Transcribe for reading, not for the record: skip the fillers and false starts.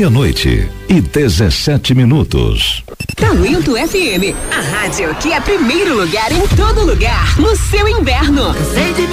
meia-noite e 17 minutos. Talento FM, a rádio que é primeiro lugar em todo lugar, no seu inverno.